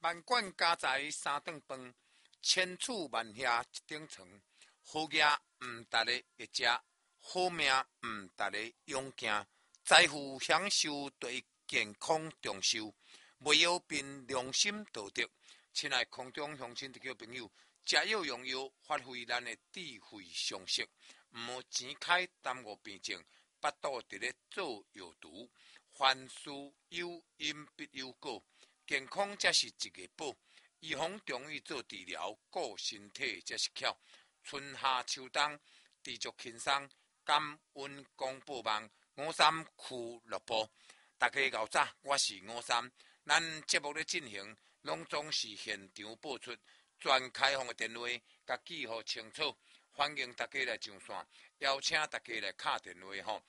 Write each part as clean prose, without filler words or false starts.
万贯家财三顿饭，千处万厦一顶床。好业毋值得一食，好命毋值得勇行。财富享受对健康重视，未有凭良心道德。亲爱空中乡亲地区朋友，食药用药，发挥咱的智慧常识，毋好钱开耽误病症，巴肚伫咧做药毒。凡事有因必有果，健康才是一个宝。预防重于做治疗，顾身体才是巧。春夏秋冬，持续轻松，感恩广播网53俱乐部。大家早早，我是53。咱节目咧进行，拢总是现场播出，全开放的电话，甲记号清楚。欢迎大家来上线，邀请大家来敲电话吼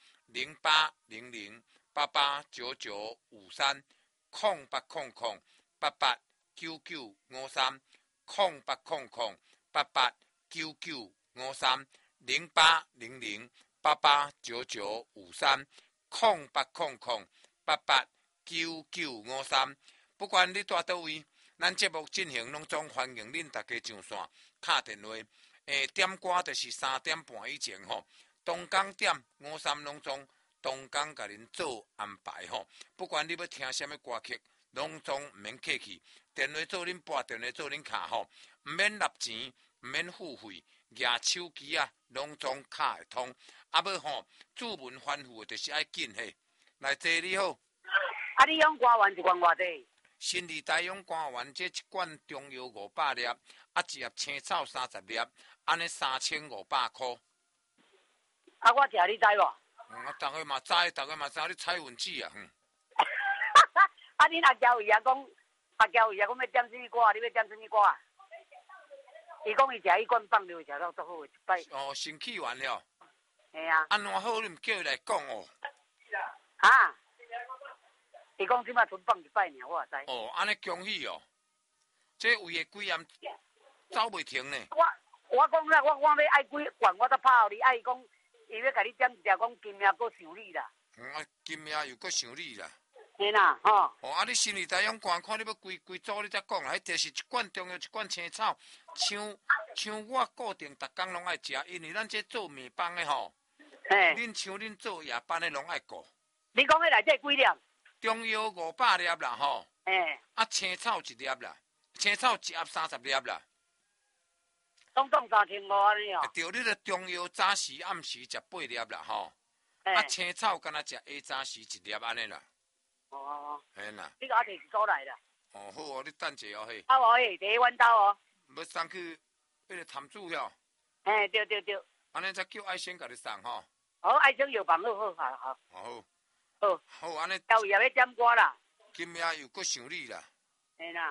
，0800889953，0800889953，0800889953，0800889953，0800889953。不管你住倒位，咱节目进行拢总欢迎恁大家上线敲电话。点歌就是3点半以前吼，东港点53拢总东港甲恁做安排吼。不管你要听什么歌曲，拢总毋免客气，电话做恁拨，电话做恁卡吼，毋免纳钱，毋免付费，举手机啊，拢总卡会通。啊要吼，注文繁复的，就是爱紧嘿。来坐你好。 啊，你用歌丸一罐偌济？ 新力大用官丸，这一罐中药500粒，啊一盒青草30粒，安尼3500块。 啊，我食你知无？ 大家嘛知，大家嘛知你彩云子啊。 啊，恁阿娇伊啊讲，阿娇伊啊讲要点什么歌？你要点什么歌啊？伊讲伊食迄罐放流食到足好，一摆。 哦，身体完了。 嘿啊。 安怎好你毋叫伊来讲哦？ 哈？伊讲即摆存放一摆尔，我也知。 哦，安尼恭喜哦！这胃的鬼炎走袂停呢。 我讲啦，我要爱几罐，我才拍互你。伊讲，伊要甲你点一只，讲金命搁想你啦。 金命又搁想你啦。 嘿啦，吼。 哦，啊，你心里在用罐，看你要规组你才讲啦。迄就是一罐中药，一罐青草。像我固定逐工拢爱食，因为咱这做面帮的吼。 嘿。 恁像恁做夜班的拢爱顾。 你讲迄内底几粒？ 中药500粒啦，吼。 啊， 青草1粒啦，青草一盒30粒啦。 总3500安尼哦。 对，你个中药早时暗时食8粒啦，吼。青草敢若食下早时1粒安尼啦。 哦。 嘿啦。 你甲我摕一组来啦。 哦，好哦，你等者哦嘿。 啊无嘿，第一阮兜哦。 要送去迄个潭子遐。 嘿，对。 安尼才叫爱先甲你送吼。 好，爱先药房好。 好。 好， 安尼。 交伊也要点歌啦。 今命又搁想你啦。 嘿啦。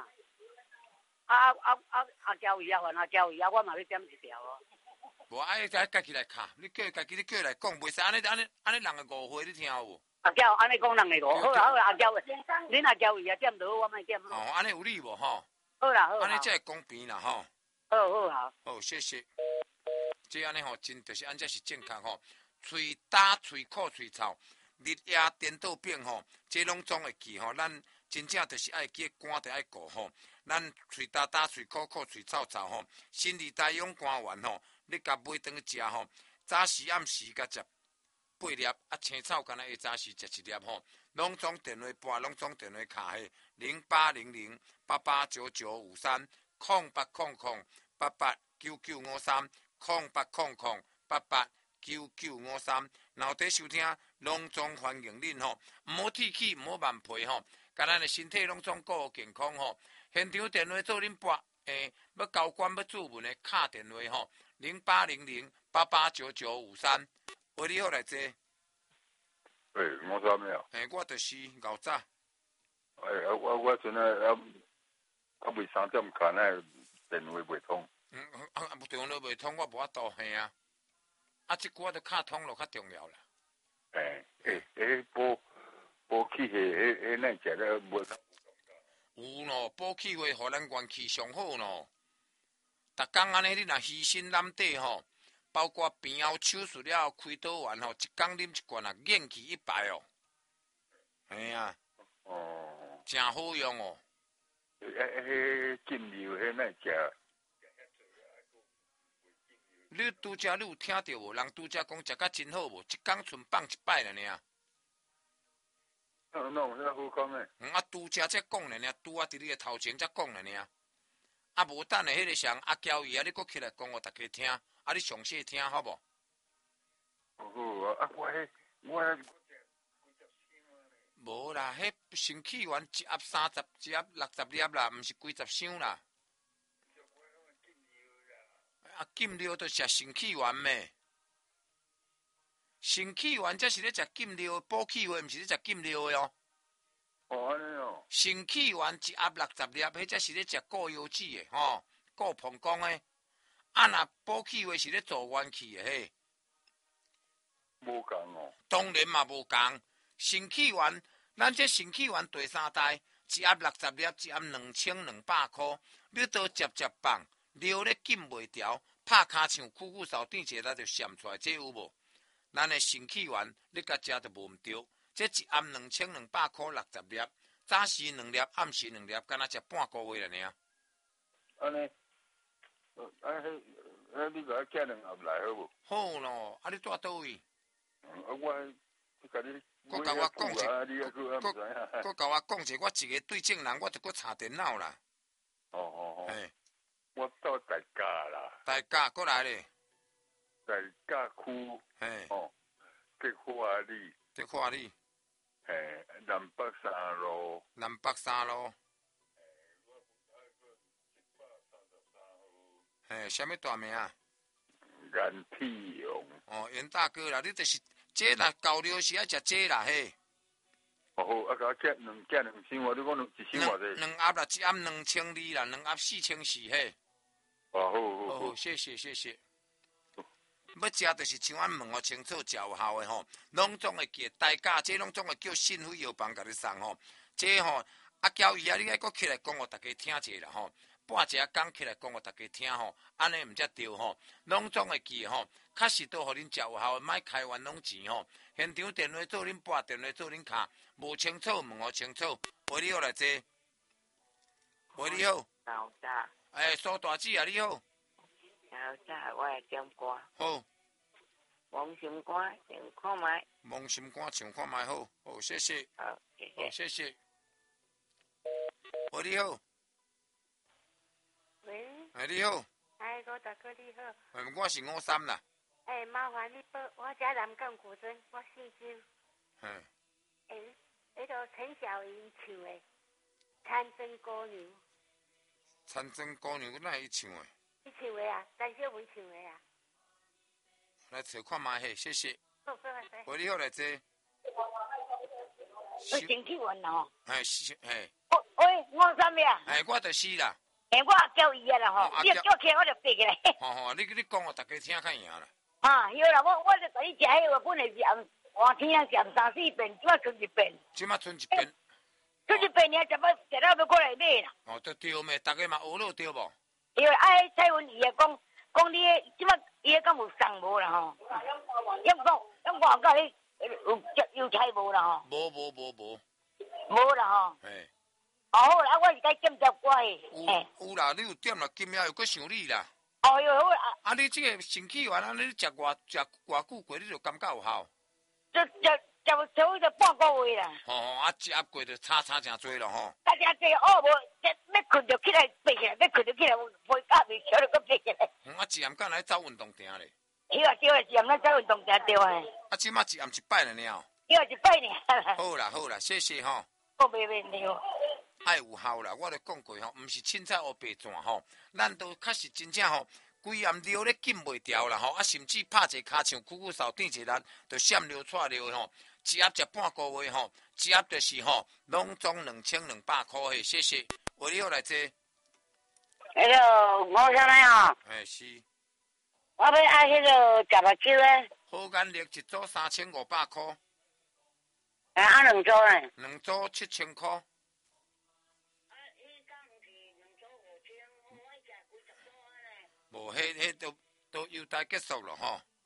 交伊啊，还交伊啊，我嘛要点一条哦。 无爱家己来卡，你叫伊家己来讲，袂使安尼人个误会，你听有无？ 交安尼讲人个误，好啦，交，恁阿交伊啊点落，我莫点。 哦，安尼有理无吼？ 好啦。 安尼才会公平啦吼。 好。 好，谢谢。这安尼吼，真就是安这是正确吼。喙焦、喙苦、喙臭。日夜颠倒变吼，这拢总会记吼。咱真正就是爱记肝，就爱顾吼。咱喙焦焦、喙苦苦、喙臭臭吼，心理大用肝丸吼，你甲买转去食吼。早时暗时甲食8粒，啊青草干那下早时食1粒吼。拢总电话拨，拢总电话卡嘿0800889953，0800889953。然后伫收听，拢总欢迎恁吼，毋好提起，毋好慢皮吼，甲咱的身体拢总顾好健康吼。现场电话做恁拨，要交关要注文的敲电话吼，0800889953。喂，你好来坐。 我啥物啊？ 我就是熬早。 我阵啊未3点卡那电话袂通。 电话袂通，我无法度嘿啊。这句我都卡通了，较重要啦。 补气血，咱食了无？ 有咯，补气血，互咱元气上好咯。逐工安尼，你若虚心揽底吼，包括病后手术了开刀完吼，一工啉一罐啊，元气100哦。嘿啊。哦。真好用哦。 迄禁流迄哪食？ 你拄则你有听到无？人拄则讲食甲真好无？一工剩放一摆了呢。 那有啥好讲诶？ 啊，拄则才讲了呢，拄啊伫你诶头前才讲了呢。啊，无等下迄个谁阿娇姨啊，你搁起来讲互大家听，啊，你详细听好无？ 好啊，我无啦，迄新起源一盒30，一盒60粒啦，毋是几十箱啦。啊，禁料都食新起源咩？新起源才是咧食禁料，补气话毋是咧食禁料的哦。 哦，安尼哦。 新起源一盒60粒，迄才是咧食固油脂的吼，固膀胱的。啊，若补气话是咧做元气的嘿。 无共哦。 当然嘛无共，新起源，咱这新起源第3代，一盒60粒，一盒2200块，你都接放，料咧禁袂调，拍骹像苦苦扫地一下就闪出来，这有无？咱的新起源，你甲食就无毋对。这一盒2200块60粒，早时2粒，暗时2粒，敢若食半个月了呢。 安尼，你甲我寄2盒来好无？ 好咯，啊你住倒位？ 我甲你。 佮甲我讲者，佮甲我讲者，我一个对证人，我就佮查电脑啦。 哦。 嘿， 我到大家啦。 大家过来咧。 大家区。 嘿。 哦。德华里。 德华里。 嘿，南北3路。 南北3路。嘿，啥物大名啊？ 袁体勇。 哦，袁大哥啦，你就是这若交流是爱食这啦嘿。 哦好，啊，甲我寄2箱，我你讲1箱偌济 ？2盒啦，一盒2200啦，2盒4400嘿。 哦好， 谢谢。要食就是像阮问清楚，食有效的吼，拢总会记代价，这拢总会叫信费药房甲你送吼。这吼阿娇姨啊，你爱搁起来讲互大家听者啦吼。半一下讲起来讲互大家听吼，安尼毋才对吼。拢总会记吼，确实都互恁食有效，莫开冤枉钱吼。现场电话做恁拨，电话做恁卡，无清楚问互清楚。喂，你好来坐。喂，你好。 老大。 苏大姐啊，你好。 老大，我会点歌。 好。 梦心歌，唱看卖。 梦心歌，唱看卖好。好，谢谢。 好，谢谢。 谢谢。喂，你好。 喂。 你好。 我大哥你好。 我是53啦。 麻烦你报，我家南港古镇，我姓周。迄个陈小英唱的《参真姑娘》。 参真姑娘，哪会伊唱的？ 伊唱的啊，陈小文唱的啊。 来找看卖嘿，谢谢。 好， 喂，你好来坐。 我先去问哦。 是。 喂，我啥物啊？ 我就是啦。 我叫伊啊啦吼，你叫起来我就爬起来。 你讲互大家听较赢啦。 有啦，我就甲你食迄个，本来是换天啊咸3-4遍，即摆剩一遍。 即摆剩一遍。 剩一遍尔，食到要过来买啦。 对咩？大家嘛学了对无？ 因为蔡文伊讲你即摆伊敢有送无啦吼？讲广告迄有菜无啦吼？无啦吼。好啦，我是该检查过的。 有啦，你有点啦，金也又搁想你啦。 哟好啊！你这个新起源啊，你食偌久过，你就感觉有效？ 食差不多半个月啦。 一盒过就差真多咯吼。 真多无要困就起来爬起来，要困就起来，背甲未翘就搁爬起来。 一暗敢来走运动场咧。 对啊，一暗来走运动场对啊。 即马一暗一摆了呢。 对啊，一摆呢。 好啦，谢谢吼。 好，袂问题哦。 爱有效啦，我著讲过吼，毋是凊彩黑白转吼，咱都确实真正吼，规暗料咧禁袂调啦吼，甚至拍一骹像苦苦扫地一力，就闪流出流吼，一盒食半个月吼，一盒就是吼，拢总2200块嘿，谢谢，为你好来坐。 我啥来啊？ 是。 我要爱迄个食目睭诶。 好眼力一组3500块。 2组咧 ？2组7000块。无，迄都优待结束了吼。